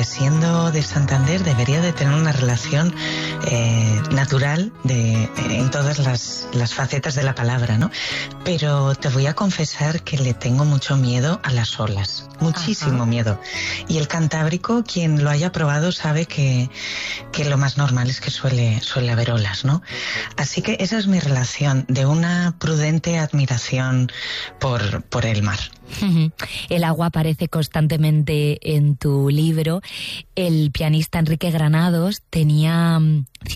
siendo de Santander, debería de tener una relación natural en todas las facetas de la palabra, ¿no? Pero te voy a confesar que le tengo mucho miedo a las olas, muchísimo miedo. Y el Cantábrico, quien lo haya probado sabe que lo más normal es que suele haber olas, ¿no? Así que esa es mi relación, de una prudente admiración por el mar. El agua aparece constantemente en tu libro. El pianista Enrique Granados tenía